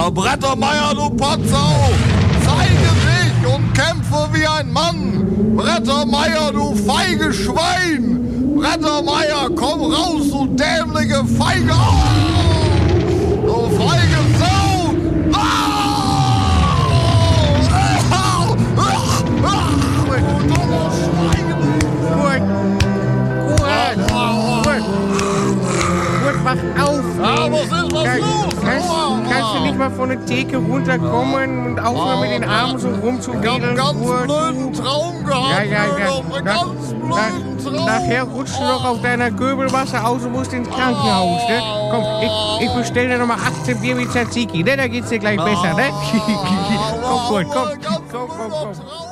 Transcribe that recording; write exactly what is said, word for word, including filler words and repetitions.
Ja, Brettermeier, du Potsau! Zeige dich und kämpfe wie ein Mann! Brettermeier, du feige Schwein! Brettermeier, komm raus, du dämliche Feige! Oh, du feige Sau! Du dummes Schwein! Gut, gut, gut, gut, mach auf! Ja, was ist, was Kann, los? kannst, Aua, kannst du aua. nicht mal von der Theke runterkommen und aufhören mit den Armen so Ich hab rumzuwedeln? einen ganz Kurt? blöden Traum gehabt, Ja, ja, ja. Rudolf, einen Nach, ganz blöden nach, Traum. nachher rutschst du noch auf deiner Göbelmasse aus und musst ins Krankenhaus, ne? Komm, ich, ich bestell dir nochmal achtzehn Bier mit Tzatziki, ne? Da geht's dir gleich besser, ne? komm, Kurt, komm, Ein ganz komm, komm, blöder komm. Traum.